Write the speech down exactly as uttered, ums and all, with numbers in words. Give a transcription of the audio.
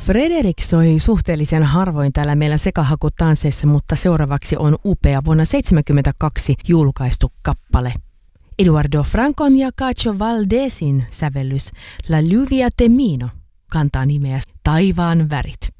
Frederick soi suhteellisen harvoin täällä meillä sekahakutansseissa, mutta seuraavaksi on upea vuonna seitsemänkymmentäkaksi julkaistu kappale. Eduardo Francon ja Cacho Valdezin sävellys La Lluvia de Mino kantaa nimeä Taivaan värit.